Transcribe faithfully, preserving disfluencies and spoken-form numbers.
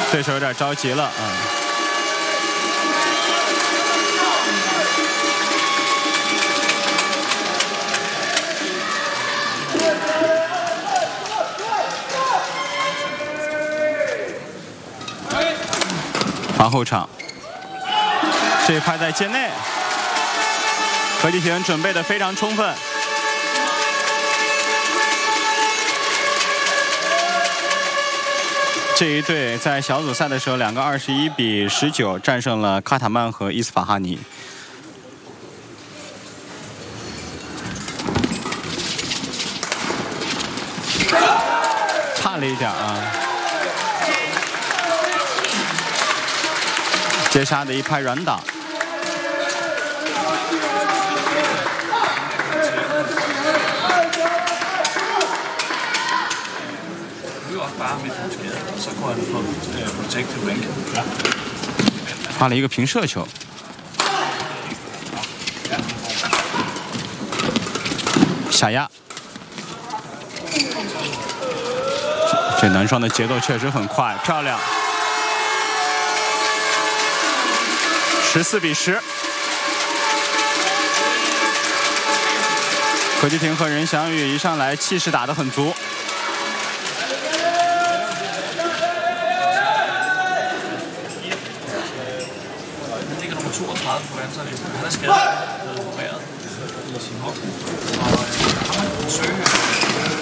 对手有点着急了啊。嗯 防后场，这一拍在界内，何继廷准备的非常充分。这一队在小组赛的时候，两个二十一比十九战胜了卡塔曼和伊斯法哈尼。差了一点啊。 接杀的一拍软挡，发了一个平射球，下压。这男双的节奏确实很快，漂亮。 十四比十，何继廷和任翔宇一上来气势打得很足。 ligger nummer toogtredive på landsholdet. Han er skadet.